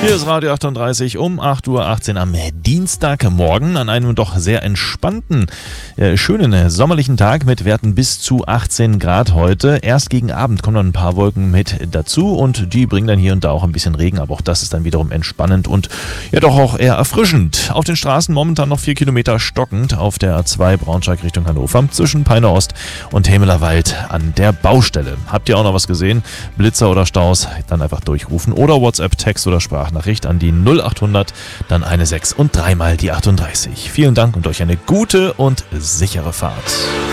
Hier ist Radio 38 um 8:18 Uhr am Dienstagmorgen an einem doch sehr entspannten, schönen sommerlichen Tag mit Werten bis zu 18 Grad heute. Erst gegen Abend kommen dann ein paar Wolken mit dazu und die bringen dann hier und da auch ein bisschen Regen, aber auch das ist dann wiederum entspannend und ja doch auch eher erfrischend. Auf den Straßen momentan noch 4 Kilometer stockend auf der A2 Braunschweig Richtung Hannover zwischen Peine Ost und Hemelerwald an der Baustelle. Habt ihr auch noch was gesehen? Blitzer oder Staus? Dann einfach durchrufen oder WhatsApp, Text oder Sprachnachricht an die 0800, dann eine 6 und dreimal die 38. Vielen Dank und euch eine gute und sichere Fahrt.